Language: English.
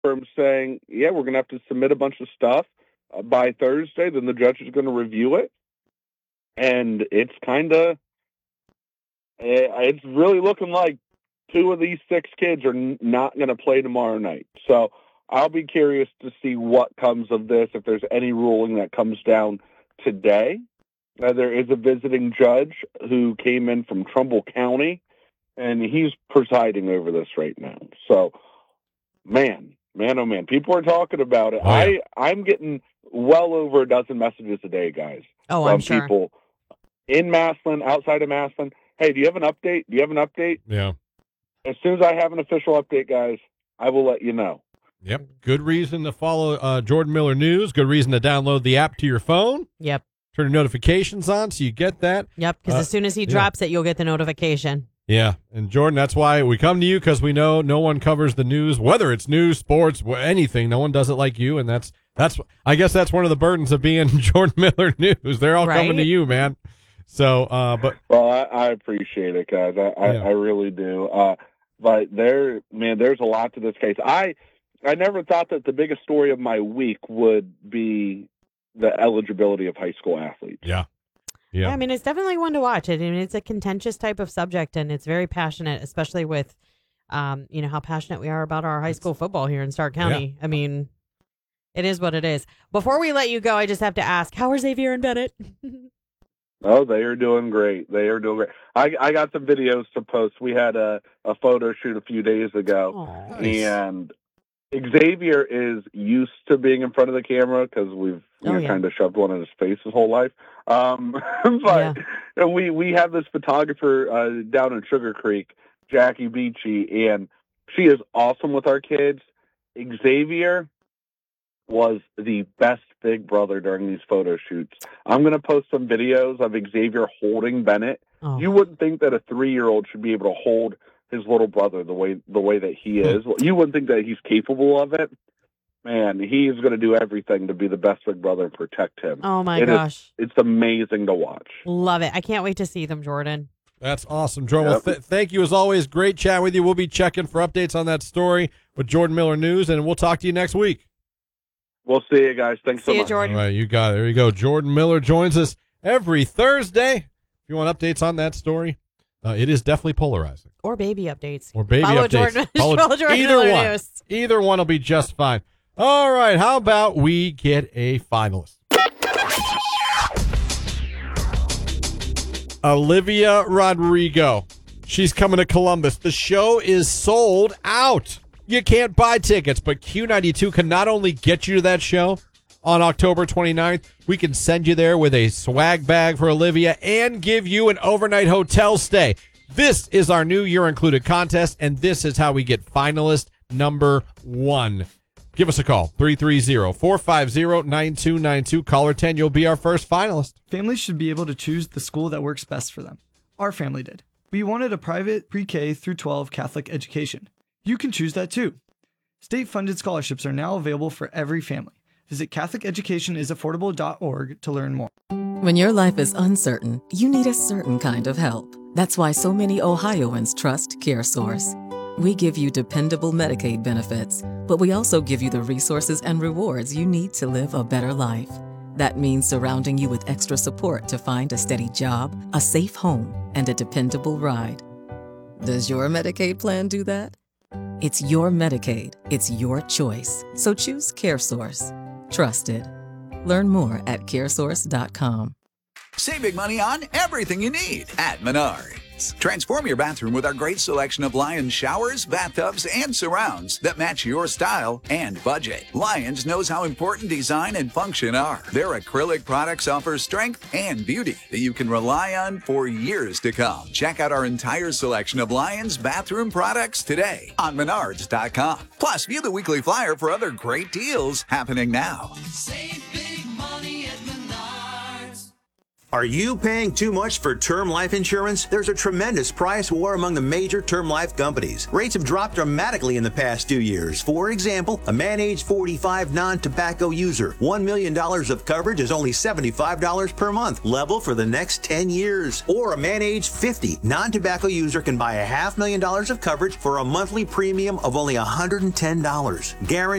from saying, yeah, we're going to have to submit a bunch of stuff by Thursday. Then the judge is going to review it. And it's it's really looking like 2 of these 6 kids are not going to play tomorrow night. So I'll be curious to see what comes of this, if there's any ruling that comes down today. There is a visiting judge who came in from Trumbull County, and he's presiding over this right now. So, man, oh man, people are talking about it. Oh, yeah. I'm getting well over a dozen messages a day, guys. Oh, from I'm sure. people in Massillon, outside of Massillon. Hey, do you have an update? Yeah. As soon as I have an official update, guys, I will let you know. Yep. Good reason to follow Jordan Miller News. Good reason to download the app to your phone. Yep. Turn your notifications on so you get that. Yep, because as soon as he drops it, you'll get the notification. Yeah, and Jordan, that's why we come to you, because we know no one covers the news, whether it's news, sports, anything. No one does it like you, and that's I guess that's one of the burdens of being Jordan Miller News. They're all coming to you, man. So, well, I appreciate it, guys. I really do. But there's a lot to this case. I never thought that the biggest story of my week would be the eligibility of high school athletes. Yeah. I mean, it's definitely one to watch. I mean, it's a contentious type of subject, and it's very passionate, especially with, how passionate we are about our high school football here in Stark County. Yeah. I mean, it is what it is. Before we let you go, I just have to ask, how are Xavier and Bennett? Oh, they are doing great. I got some videos to post. We had a photo shoot a few days ago. Aww. Nice. And Xavier is used to being in front of the camera because we've kind of shoved one in his face his whole life. But we have this photographer down in Sugar Creek, Jackie Beachy, and she is awesome with our kids. Xavier was the best big brother during these photo shoots. I'm going to post some videos of Xavier holding Bennett. Oh. You wouldn't think that a 3-year-old should be able to hold his little brother the way that he is. You wouldn't think that he's capable of it. Man, he is going to do everything to be the best big brother and protect him. Oh my gosh. It's amazing to watch. Love it. I can't wait to see them, Jordan. That's awesome, Jordan. Well, thank you as always. Great chat with you. We'll be checking for updates on that story with Jordan Miller News, and we'll talk to you next week. We'll see you guys. Thanks so much. See you, Jordan. All right, you got it. There you go. Jordan Miller joins us every Thursday. If you want updates on that story, it is definitely polarizing. Or baby updates. Or baby Follow updates. Follow Jordan either Miller one. News. Either one will be just fine. All right, how about we get a finalist? Olivia Rodrigo. She's coming to Columbus. The show is sold out. You can't buy tickets, but Q92 can not only get you to that show on October 29th, we can send you there with a swag bag for Olivia and give you an overnight hotel stay. This is our new Year Included contest, and this is how we get finalist number 1. Give us a call, 330-450-9292. Caller 10, you'll be our first finalist. Families should be able to choose the school that works best for them. Our family did. We wanted a private pre-K through 12 Catholic education. You can choose that too. State-funded scholarships are now available for every family. Visit CatholicEducationIsAffordable.org to learn more. When your life is uncertain, you need a certain kind of help. That's why so many Ohioans trust CareSource. We give you dependable Medicaid benefits, but we also give you the resources and rewards you need to live a better life. That means surrounding you with extra support to find a steady job, a safe home, and a dependable ride. Does your Medicaid plan do that? It's your Medicaid. It's your choice. So choose CareSource. Trusted. Learn more at caresource.com. Save big money on everything you need at Menards. Transform your bathroom with our great selection of Lions showers, bathtubs, and surrounds that match your style and budget. Lions knows how important design and function are. Their acrylic products offer strength and beauty that you can rely on for years to come. Check out our entire selection of Lions bathroom products today on Menards.com. Plus, view the weekly flyer for other great deals happening now. Save big money at Menards. Are you paying too much for term life insurance? There's a tremendous price war among the major term life companies. Rates have dropped dramatically in the past 2 years. For example, a man age 45 non-tobacco user, $1 million of coverage is only $75 per month, level for the next 10 years. Or a man age 50 non-tobacco user can buy $500,000 of coverage for a monthly premium of only $110. Guaranteed